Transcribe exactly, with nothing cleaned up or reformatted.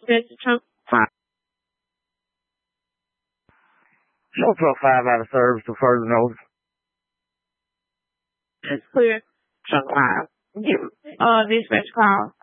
Mister Trump. Fine. Show twelve five out of service to further notice. It's clear. Trump five. Uh, dispatch call.